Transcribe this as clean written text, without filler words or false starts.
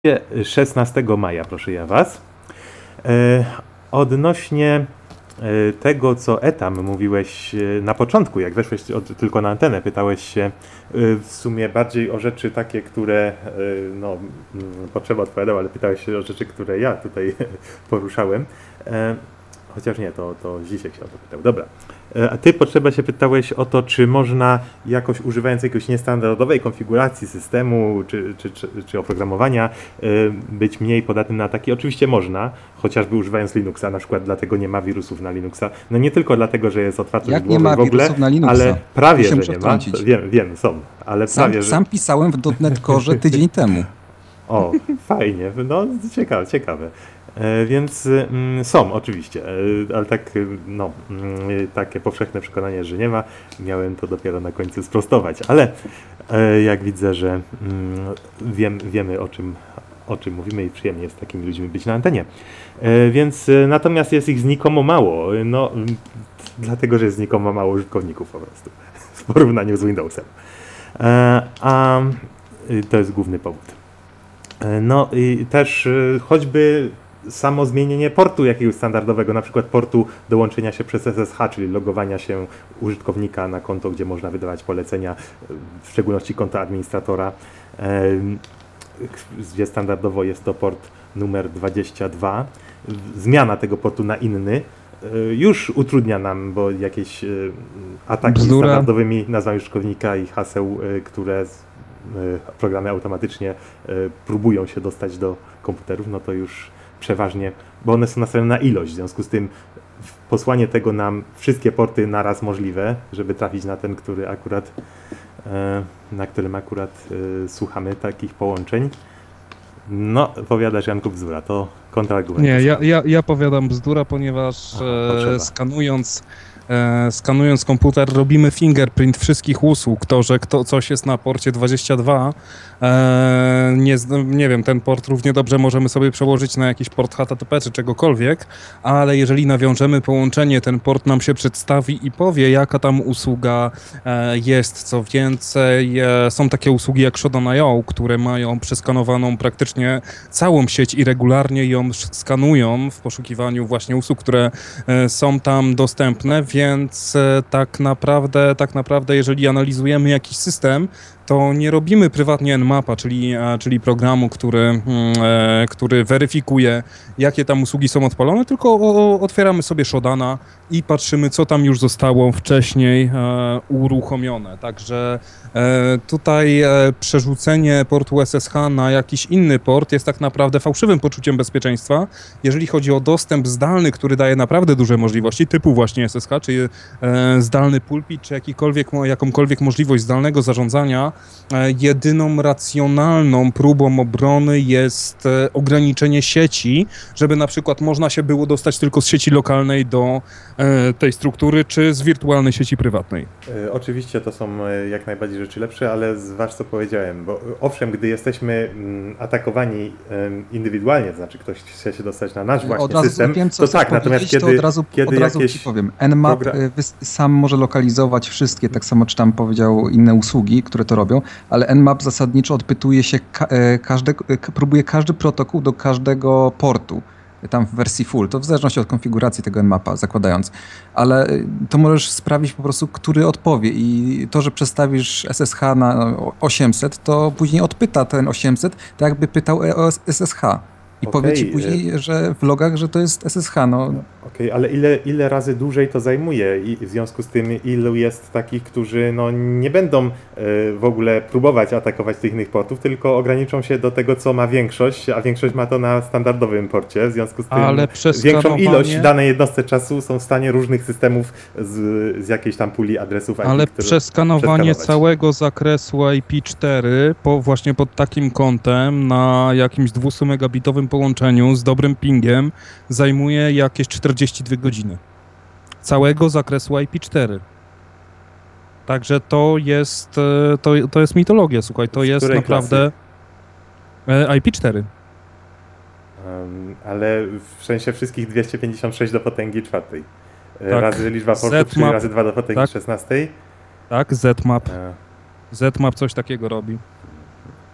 16 maja, proszę ja was. Odnośnie tego, co Etam mówiłeś na początku, jak weszłeś tylko na antenę, pytałeś się w sumie bardziej o rzeczy takie, które Potrzeba odpowiadał, ale pytałeś się o rzeczy, które ja tutaj poruszałem. Chociaż nie, to Zisiek się o to pytał. Dobra. A ty, Potrzeba, się pytałeś o to, czy można jakoś, używając jakiejś niestandardowej konfiguracji systemu czy oprogramowania, być mniej podatnym na ataki. Oczywiście można, chociażby używając Linuxa, na przykład dlatego nie ma wirusów na Linuxa. No nie tylko dlatego, że jest otwarty Jak nie ma w ogóle, wirusów na Linuxa? ale prawie, że nie ma. Wtrącić. Wiem, są, ale prawie, że... Sam pisałem w .NET Core tydzień temu. O, fajnie, no ciekawe. Więc są oczywiście, ale tak, takie powszechne przekonanie, że nie ma, miałem to dopiero na końcu sprostować, ale jak widzę, że wiemy o czym mówimy i przyjemnie jest z takimi ludźmi być na antenie. Więc natomiast jest ich znikomo mało, dlatego, że jest znikomo mało użytkowników po prostu w porównaniu z Windowsem. A to jest główny powód. No i też choćby samo zmienienie portu jakiegoś standardowego, na przykład portu do łączenia się przez SSH, czyli logowania się użytkownika na konto, gdzie można wydawać polecenia, w szczególności konta administratora, gdzie standardowo jest to port numer 22. Zmiana tego portu na inny już utrudnia nam, bo jakieś ataki standardowymi nazwami użytkownika i haseł, które programy automatycznie próbują się dostać do komputerów, no to już przeważnie, bo one są nastawione na ilość, w związku z tym posłanie tego nam wszystkie porty naraz możliwe, żeby trafić na ten, na którym akurat słuchamy takich połączeń. No, powiadasz, Janku, bzdura, to kontrargument. Nie, ja powiadam bzdura, ponieważ skanując komputer robimy fingerprint wszystkich usług. To, że coś jest na porcie 22, nie wiem, ten port równie dobrze możemy sobie przełożyć na jakiś port HTTP czy czegokolwiek, ale jeżeli nawiążemy połączenie, ten port nam się przedstawi i powie, jaka tam usługa jest. Co więcej, są takie usługi jak Shodan.io, które mają przeskanowaną praktycznie całą sieć i regularnie ją skanują w poszukiwaniu właśnie usług, które są tam dostępne, więc tak naprawdę jeżeli analizujemy jakiś system, to nie robimy prywatnie Nmapa, czyli programu, który weryfikuje, jakie tam usługi są odpalone, tylko otwieramy sobie Shodana i patrzymy, co tam już zostało wcześniej uruchomione. Także tutaj przerzucenie portu SSH na jakiś inny port jest tak naprawdę fałszywym poczuciem bezpieczeństwa. Jeżeli chodzi o dostęp zdalny, który daje naprawdę duże możliwości, typu właśnie SSH, czy zdalny pulpit, czy jakąkolwiek możliwość zdalnego zarządzania, jedyną racjonalną próbą obrony jest ograniczenie sieci, żeby na przykład można się było dostać tylko z sieci lokalnej do tej struktury, czy z wirtualnej sieci prywatnej. Oczywiście to są jak najbardziej rzeczy lepsze, ale zważ co powiedziałem, bo owszem, gdy jesteśmy atakowani indywidualnie, to znaczy ktoś chce się dostać na nasz właśnie system, wiem, to tak, natomiast kiedy od razu ci powiem. Nmap sam może lokalizować wszystkie, tak samo czy tam powiedział inne usługi, które to robią, ale Nmap zasadniczo odpytuje się próbuje każdy protokół do każdego portu. Tam w wersji full, to w zależności od konfiguracji tego Nmapa zakładając, ale to możesz sprawić po prostu, który odpowie i to, że przestawisz SSH na 800, to później odpyta ten 800, tak jakby pytał o SSH i powie ci później, że w logach, że to jest SSH. Okej, ale ile razy dłużej to zajmuje i w związku z tym ilu jest takich, którzy nie będą w ogóle próbować atakować tych innych portów, tylko ograniczą się do tego, co ma większość, a większość ma to na standardowym porcie, w związku z tym większą ilość w danej jednostce czasu są w stanie różnych systemów z jakiejś tam puli adresów IP, ale przeskanowanie całego zakresu IP4 właśnie pod takim kątem na jakimś 200-megabitowym połączeniu z dobrym pingiem zajmuje jakieś 42 godziny. Całego zakresu IP4. Także to jest mitologia, słuchaj, to jest naprawdę IP4. Ale w sensie wszystkich 256 do potęgi czwartej. Tak. Razy liczba portów, czyli razy 2 do potęgi 16. Tak, Zmap coś takiego robi.